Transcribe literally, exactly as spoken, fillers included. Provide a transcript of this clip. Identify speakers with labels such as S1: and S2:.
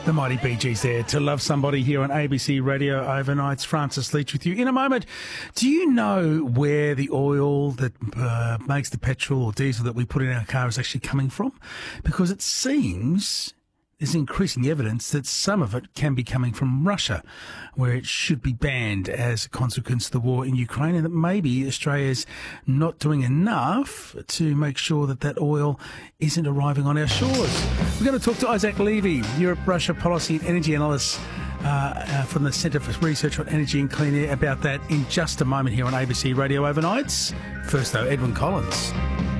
S1: The mighty Bee Gees there, To Love Somebody, here on A B C Radio Overnights. Francis Leach with you. In a moment, do you know where the oil that uh, makes the petrol or diesel that we put in our car is actually coming from? Because it seems there's increasing evidence that some of it can be coming from Russia, where it should be banned as a consequence of the war in Ukraine, and that maybe Australia's not doing enough to make sure that that oil isn't arriving on our shores. We're going to talk to Isaac Levy, Europe-Russia policy and energy analyst uh, uh, from the Centre for Research on Energy and Clean Air, about that in just a moment here on A B C Radio Overnights. First, though, Edwyn Collins.